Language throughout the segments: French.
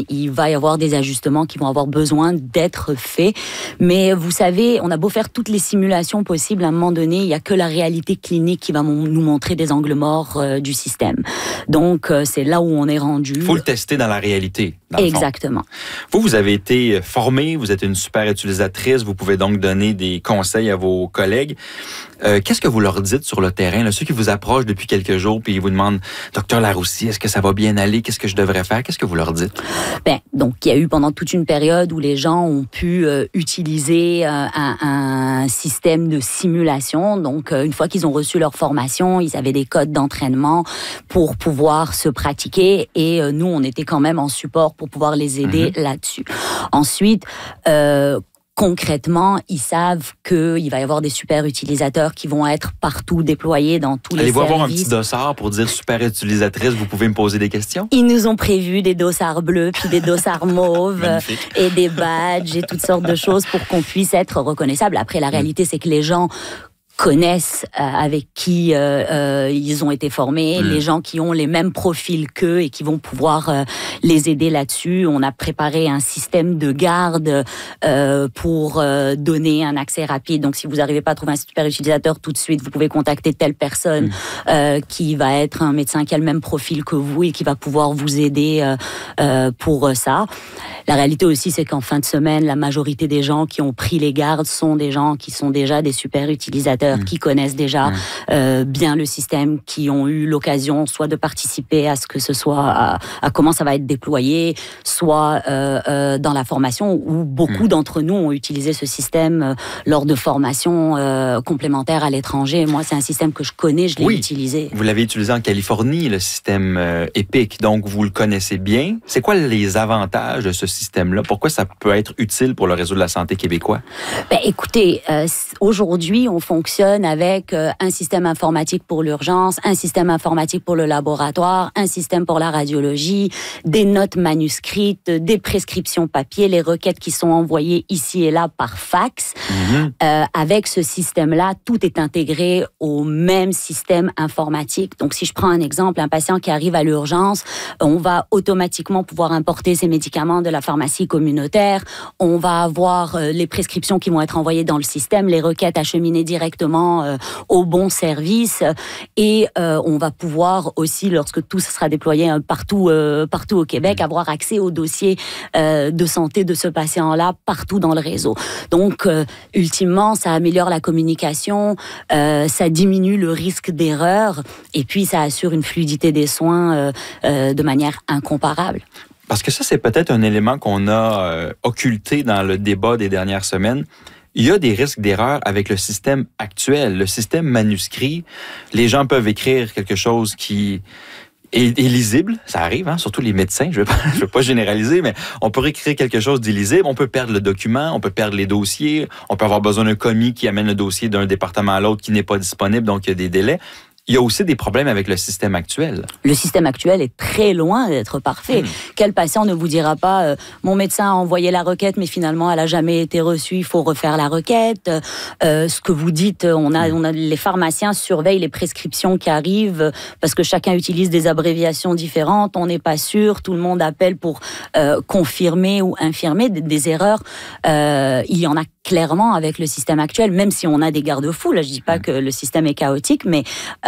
il va y avoir des ajustements qui vont avoir besoin d'être faits. Mais vous savez, on a beau faire toutes les simulations possibles, à un moment donné, il n'y a que la réalité clinique qui va nous montrer des angles morts du système. Donc, c'est là où on est rendu. Il faut le tester dans la réalité. Exactement. Vous avez été formée, vous êtes une super utilisatrice, vous pouvez donc donner des conseils à vos collègues. Qu'est-ce que vous leur dites sur le terrain, là, ceux qui vous approchent depuis quelques jours puis ils vous demandent « Docteur Laroussié, est-ce que ça va bien aller? Qu'est-ce que je devrais faire? » Qu'est-ce que vous leur dites? Donc, il y a eu pendant toute une période où les gens ont pu utiliser un système de simulation. Donc, une fois qu'ils ont reçu leur formation, ils avaient des codes d'entraînement pour pouvoir se pratiquer et nous, on était quand même en support pour pouvoir les aider là-dessus. Ensuite, concrètement, ils savent qu'il va y avoir des super utilisateurs qui vont être partout déployés dans tous les services. Allez-vous avoir un petit dossard pour dire super utilisatrice, vous pouvez me poser des questions? Ils nous ont prévu des dossards bleus, puis des dossards mauves, et des badges et toutes sortes de choses pour qu'on puisse être reconnaissable. Après, la réalité, c'est que les gens connaissent avec qui ils ont été formés, les gens qui ont les mêmes profils qu'eux et qui vont pouvoir les aider là-dessus. On a préparé un système de garde pour donner un accès rapide. Donc, si vous n'arrivez pas à trouver un super utilisateur tout de suite, vous pouvez contacter telle personne qui va être un médecin qui a le même profil que vous et qui va pouvoir vous aider pour ça. La réalité aussi, c'est qu'en fin de semaine, la majorité des gens qui ont pris les gardes sont des gens qui sont déjà des super utilisateurs, qui connaissent déjà bien le système, qui ont eu l'occasion soit de participer à ce que ce soit, à comment ça va être déployé, soit dans la formation, où beaucoup d'entre nous ont utilisé ce système lors de formations complémentaires à l'étranger. Moi, c'est un système que je connais, je l'ai utilisé. Vous l'avez utilisé en Californie, le système EPIC, donc vous le connaissez bien. C'est quoi les avantages de ce système-là? Pourquoi ça peut être utile pour le réseau de la santé québécois? Écoutez, aujourd'hui, on fonctionne avec un système informatique pour l'urgence, un système informatique pour le laboratoire, un système pour la radiologie, des notes manuscrites, des prescriptions papier, les requêtes qui sont envoyées ici et là par fax. Avec ce système-là, tout est intégré au même système informatique. Donc, si je prends un exemple, un patient qui arrive à l'urgence, on va automatiquement pouvoir importer ses médicaments de la pharmacie communautaire. On va avoir les prescriptions qui vont être envoyées dans le système, les requêtes acheminées directement au bon service et on va pouvoir aussi, lorsque tout sera déployé partout au Québec, avoir accès au dossier de santé de ce patient-là partout dans le réseau. Donc, ultimement, ça améliore la communication, ça diminue le risque d'erreur et puis ça assure une fluidité des soins de manière incomparable. Parce que ça, c'est peut-être un élément qu'on a occulté dans le débat des dernières semaines. Il y a des risques d'erreur avec le système actuel. Le système manuscrit, les gens peuvent écrire quelque chose qui est lisible. Ça arrive, surtout les médecins. Je veux pas généraliser, mais on peut écrire quelque chose d'illisible. On peut perdre le document, on peut perdre les dossiers. On peut avoir besoin d'un commis qui amène le dossier d'un département à l'autre qui n'est pas disponible, donc il y a des délais. Il y a aussi des problèmes avec le système actuel. Le système actuel est très loin d'être parfait. Quel patient ne vous dira pas mon médecin a envoyé la requête, mais finalement, elle n'a jamais été reçue, il faut refaire la requête. Ce que vous dites, on a les pharmaciens surveillent les prescriptions qui arrivent parce que chacun utilise des abréviations différentes. On n'est pas sûr, tout le monde appelle pour confirmer ou infirmer des erreurs. Il y en a clairement avec le système actuel, même si on a des garde-fous. Là, je dis pas que le système est chaotique, mais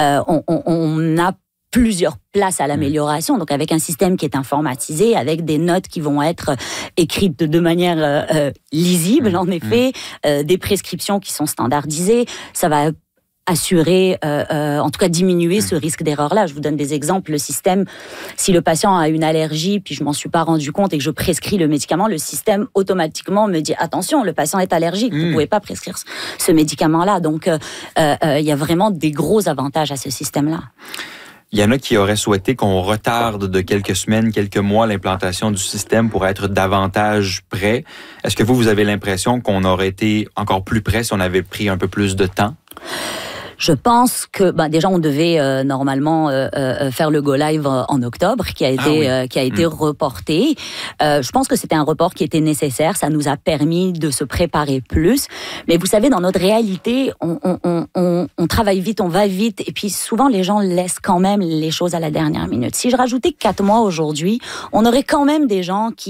on a plusieurs places à l'amélioration. Donc, avec un système qui est informatisé, avec des notes qui vont être écrites de manière lisible, en effet, des prescriptions qui sont standardisées, ça va assurer, en tout cas diminuer ce risque d'erreur-là. Je vous donne des exemples. Le système, si le patient a une allergie, puis je m'en suis pas rendu compte et que je prescris le médicament, le système automatiquement me dit attention, le patient est allergique, vous pouvez pas prescrire ce médicament-là. Donc, il y a vraiment des gros avantages à ce système-là. Il y en a qui auraient souhaité qu'on retarde de quelques semaines, quelques mois l'implantation du système pour être davantage prêt. Est-ce que vous avez l'impression qu'on aurait été encore plus prêt si on avait pris un peu plus de temps? Je pense que déjà on devait normalement faire le go live en octobre, qui a été reporté. Je pense que c'était un report qui était nécessaire. Ça nous a permis de se préparer plus. Mais vous savez, dans notre réalité, on travaille vite, on va vite, et puis souvent les gens laissent quand même les choses à la dernière minute. Si je rajoutais 4 mois aujourd'hui, on aurait quand même des gens qui